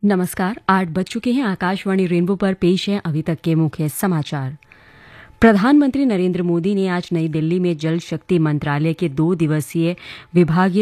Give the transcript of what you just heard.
नमस्कार, 8 बज चुके हैं। आकाशवाणी रेनबो पर पेश है अभी तक के मुख्य समाचार। प्रधानमंत्री नरेंद्र मोदी ने आज नई दिल्ली में जल शक्ति मंत्रालय के 2 दिवसीय विभागीय